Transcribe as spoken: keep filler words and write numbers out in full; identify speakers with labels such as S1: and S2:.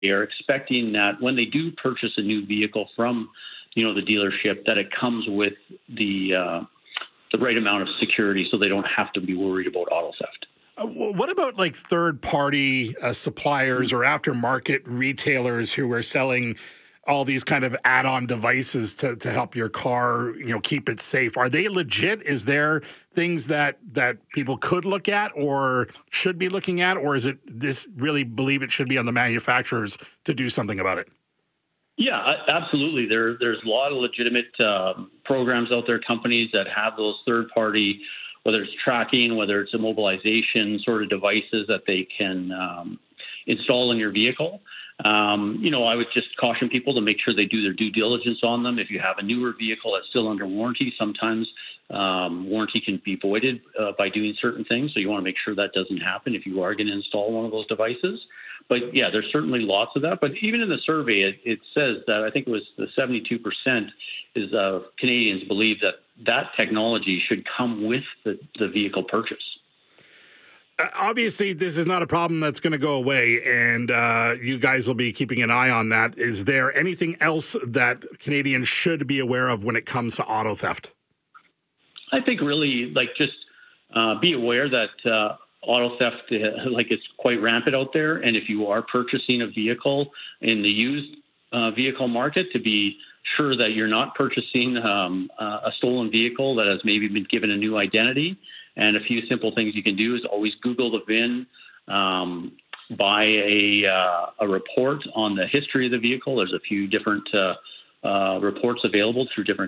S1: they are expecting that when they do purchase a new vehicle from, you know, the dealership, that it comes with the uh, the right amount of security, so they don't have to be worried about auto theft.
S2: Uh, what about like third-party uh, suppliers or aftermarket retailers who are selling all these kind of add-on devices to, to help your car, you know, keep it safe? Are they legit? Is there things that that people could look at or should be looking at, or is it this really believe it should be on the manufacturers to do something about it?
S1: Yeah, absolutely. There, there's a lot of legitimate um, programs out there, companies that have those third-party, whether it's tracking, whether it's immobilization sort of devices that they can um, install in your vehicle. Um, you know, I would just caution people to make sure they do their due diligence on them. If you have a newer vehicle that's still under warranty, sometimes um, warranty can be voided uh, by doing certain things. So you want to make sure that doesn't happen if you are going to install one of those devices. But yeah, there's certainly lots of that. But even in the survey, it, it says that I think it was the seventy-two percent is uh, Canadians believe that that technology should come with the, the vehicle purchase.
S2: Uh, obviously, this is not a problem that's going to go away, and uh, you guys will be keeping an eye on that. Is there anything else that Canadians should be aware of when it comes to auto theft?
S1: I think really, like, just uh, be aware that uh, auto theft, uh, like, it's quite rampant out there. And if you are purchasing a vehicle in the used uh, vehicle market, to be sure that you're not purchasing um, uh, a stolen vehicle that has maybe been given a new identity. And a few simple things you can do is always Google the V I N, um, buy a, uh, a report on the history of the vehicle. There's a few different uh, uh, reports available through different